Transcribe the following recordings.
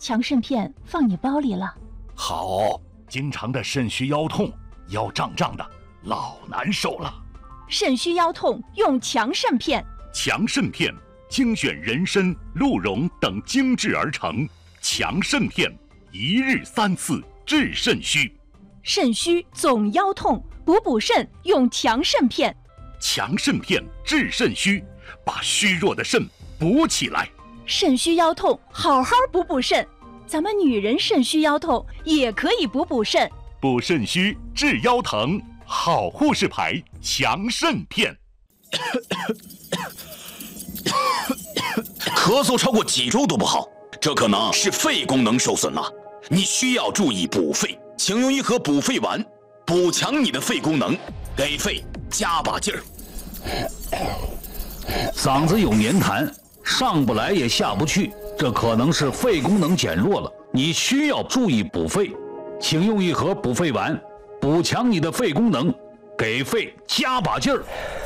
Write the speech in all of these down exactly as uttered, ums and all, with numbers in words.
强肾片放你包里了。 好，经常的肾虚腰痛，腰胀胀的，老难受了。 肾虚腰痛用强肾片。 强肾片精选人参、鹿茸等精制而成，强肾片一日三次治肾虚。 肾虚总腰痛，补补肾用强肾片。 强肾片治肾虚，把虚弱的肾补起来。 肾虚腰痛，好好补补肾。咱们女人肾虚腰痛也可以补补肾。 补肾虚治腰疼，好护士牌强肾片。 咳嗽超过几周都不好，这可能是肺功能受损了，你需要注意补肺。请用一盒补肺丸，补强你的肺功能，给肺加把劲儿。 嗓子有黏痰，上不来也下不去，这可能是肺功能减弱了，你需要注意补肺。请用一盒补肺丸，补强你的肺功能，给肺加把劲儿。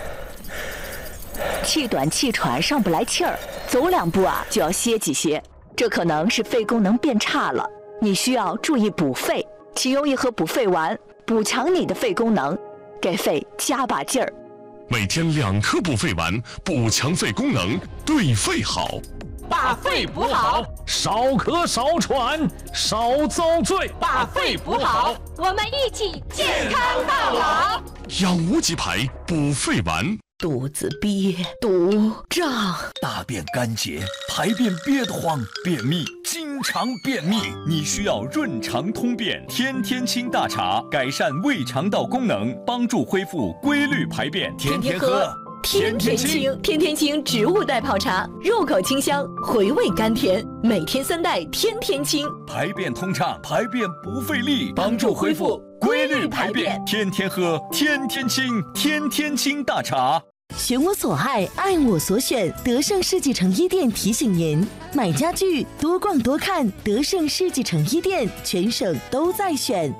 气短气喘，上不来气儿，走两步啊就要歇几歇，这可能是肺功能变差了，你需要注意补肺。请用一盒补肺丸，补强你的肺功能，给肺加把劲儿。 每天两颗补肺丸，补强肺功能，对肺好。 把肺补好， 少咳少喘少遭罪。 把肺补好， 我们一起健康到老。 养无极牌补肺丸。 肚子憋、肚胀， 大便干结，排便憋得慌，便秘，经常便秘，你需要润肠通便天天清大茶，改善胃肠道功能，帮助恢复规律排便。天天喝， 天天清，天天清植物代泡茶，入口清香，回味甘甜，每天三袋，天天清， 排便通畅，排便不费力，帮助恢复规律排便。天天喝，天天清，天天清大茶。 选我所爱，爱我所选。德胜世纪城一店提醒您：买家具多逛多看，德胜世纪城一店全省都在选。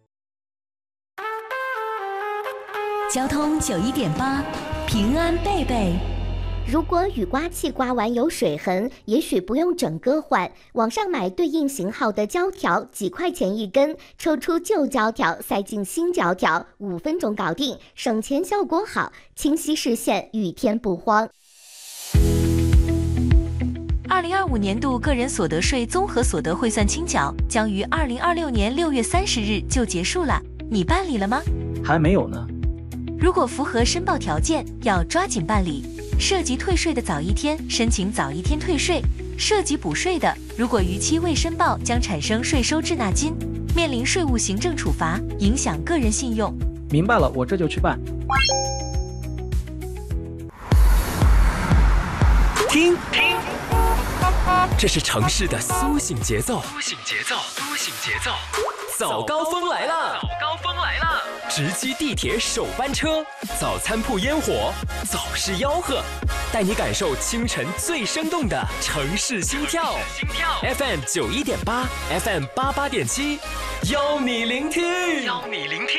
交通九一点八，平安贝贝。 如果雨刮器刮完有水痕，也许不用整个换，网上买对应型号的胶条，几块钱一根，抽出旧胶条塞进新胶条，五分钟搞定，省钱效果好，清晰视线，雨天不慌。 二零二五年度个人所得税综合所得汇算清缴将于二零二六年六月三十日就结束了，你办理了吗？ 还没有呢。 如果符合申报条件，要抓紧办理。涉及退税的早一天申请早一天退税，涉及补税的，如果逾期未申报，将产生税收滞纳金，面临税务行政处罚，影响个人信用。 明白了，我这就去办。 听，听，这是城市的苏醒节奏，苏醒节奏，苏醒节奏。早高峰来了，早高峰来了！直击地铁首班车，早餐铺烟火，早市吆喝，带你感受清晨最生动的城市心跳。心跳 F M 九一点八 ，F M 八八点七，邀你聆听，邀你聆听。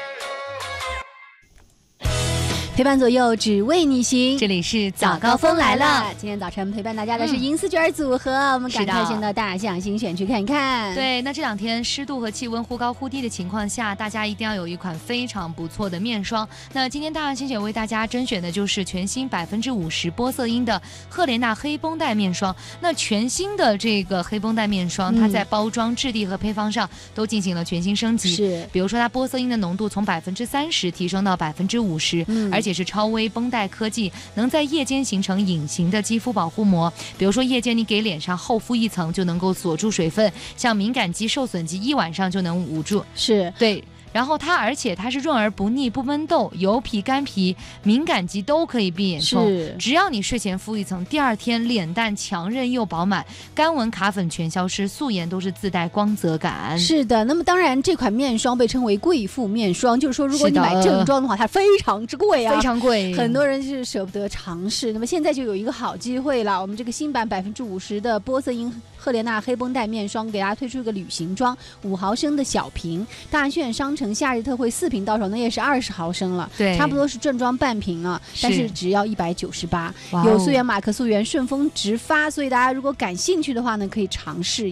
陪伴左右，只为你行。 这里是早高峰来了。 今天早晨陪伴大家的是银丝卷组合，嗯、我们赶快先到大象新选区看一看。 对，那这两天湿度和气温忽高忽低的情况下，大家一定要有一款非常不错的面霜。那今天大象新选为大家甄选的就是全新百分之五十玻色因的赫莲娜黑绷带面霜。那全新的这个黑绷带面霜，嗯、它在包装、质地和配方上都进行了全新升级。 是， 比如说它玻色因的浓度从百分之三十提升到百分之五十，而且是超微绷带科技，能在夜间形成隐形的肌肤保护膜。比如说夜间你给脸上厚敷一层，就能够锁住水分，像敏感肌、受损肌一晚上就能捂住。 是， 对。然后它，而且它是润而不腻，不闷痘，油皮、干皮、敏感肌都可以避眼冲。只要你睡前敷一层，第二天脸蛋强韧又饱满，干纹、卡粉全消失，素颜都是自带光泽感。 是的，那么当然这款面霜被称为贵妇面霜，就是说如果你买正装的话，它非常之贵啊， 非常贵， 很多人是舍不得尝试。那么现在就有一个好机会了，我们这个新版百分之五十的玻色因赫莲娜黑绷带面霜给大家推出一个旅行装，五毫升的小瓶，大炫商城夏日特惠四瓶到手，那也是二十毫升了， 对， 差不多是正装半瓶了，但是只要一百九十八，有溯源马克溯源顺丰直发，所以大家如果感兴趣的话呢，可以尝试。